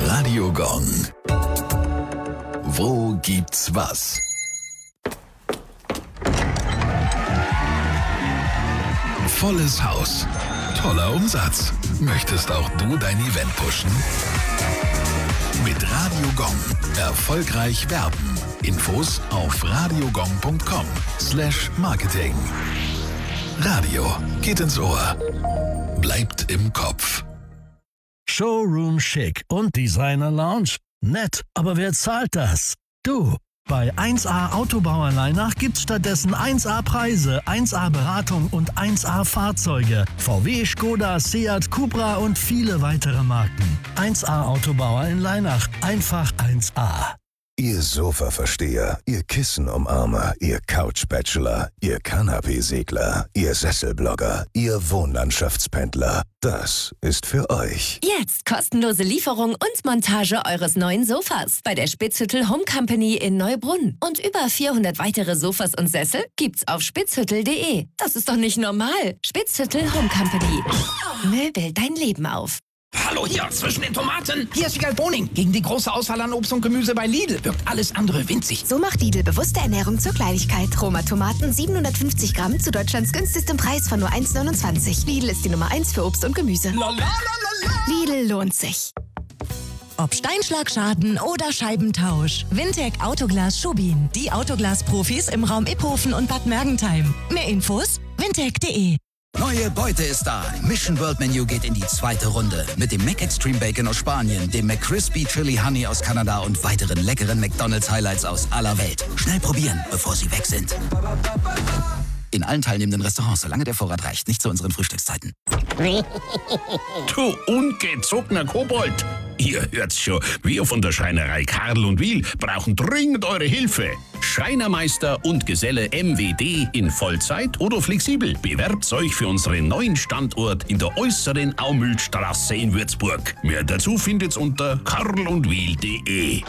Radio Gong. Wo gibt's was? Volles Haus. Toller Umsatz. Möchtest auch du dein Event pushen? Mit Radio Gong. Erfolgreich werben. Infos auf radiogong.com/Marketing. Radio geht ins Ohr. Bleibt im Kopf. Showroom Chic und Designer Lounge. Nett, aber wer zahlt das? Du. Bei 1A Autobauer Leinach gibt's stattdessen 1A Preise, 1A Beratung und 1A Fahrzeuge. VW, Skoda, Seat, Cupra und viele weitere Marken. 1A Autobauer in Leinach. Einfach 1A. Ihr Sofa-Versteher, ihr Kissen-Umarmer, ihr Couch-Bachelor, ihr Kanapee-Segler, ihr Sesselblogger, ihr Wohnlandschaftspendler. Das ist für euch. Jetzt kostenlose Lieferung und Montage eures neuen Sofas bei der Spitzhüttel Home Company in Neubrunn. Und über 400 weitere Sofas und Sessel gibt's auf spitzhüttel.de. Das ist doch nicht normal. Spitzhüttel Home Company. Möbel dein Leben auf. Hallo hier, zwischen den Tomaten. Hier ist Wiegald Boning. Gegen die große Auswahl an Obst und Gemüse bei Lidl wirkt alles andere winzig. So macht Lidl bewusste Ernährung zur Kleinigkeit. Roma Tomaten 750 Gramm zu Deutschlands günstigstem Preis von nur 1,29. Lidl ist die Nummer 1 für Obst und Gemüse. Lidl lohnt sich. Ob Steinschlagschaden oder Scheibentausch. Wintec Autoglas Schubin. Die Autoglas-Profis im Raum Iphofen und Bad Mergentheim. Mehr Infos: wintec.de. Neue Beute ist da. Mission World Menu geht in die zweite Runde. Mit dem McExtreme Bacon aus Spanien, dem McCrispy Chili Honey aus Kanada und weiteren leckeren McDonald's Highlights aus aller Welt. Schnell probieren, bevor sie weg sind. In allen teilnehmenden Restaurants, solange der Vorrat reicht. Nicht zu unseren Frühstückszeiten. Du ungezogener Kobold! Ihr hört's schon, wir von der Schreinerei Karl und Wiel brauchen dringend eure Hilfe. Schreinermeister und Geselle MWD in Vollzeit oder flexibel. Bewerbt euch für unseren neuen Standort in der äußeren Aumühlstraße in Würzburg. Mehr dazu findet's unter karlundwiel.de.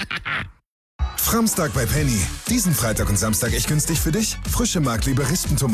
Framstag bei Penny. Diesen Freitag und Samstag echt günstig für dich. Frische Markleber Rispentomaten